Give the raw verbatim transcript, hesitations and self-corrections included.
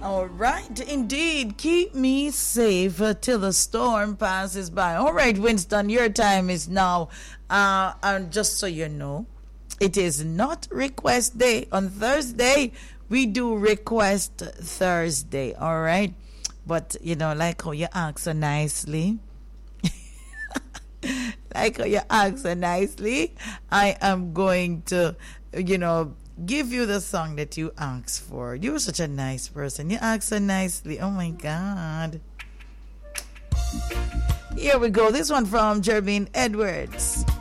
All right, indeed. Keep me safe uh, till the storm passes by. All right, Winston, your time is now. Uh, and just so you know, it is not request day. On Thursday, we do request Thursday. All right. But, you know, like how you ask so nicely. like how you ask so nicely. I am going to, you know, give you the song that you asked for. You're such a nice person. You asked so nicely. Oh my God. Here we go. This one from Jermaine Edwards.